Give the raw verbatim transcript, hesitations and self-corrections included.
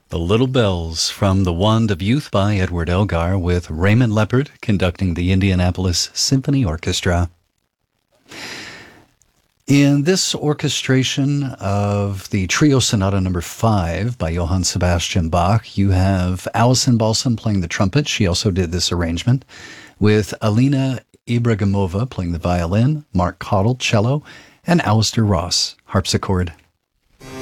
The Little Bells from The Wand of Youth by Edward Elgar, with Raymond Leppard conducting the Indianapolis Symphony Orchestra. In this orchestration of the Trio Sonata number five by Johann Sebastian Bach, you have Alison Balsam playing the trumpet. She also did this arrangement, with Alina Ibragimova playing the violin, Mark Cottle cello, and Alistair Ross harpsichord.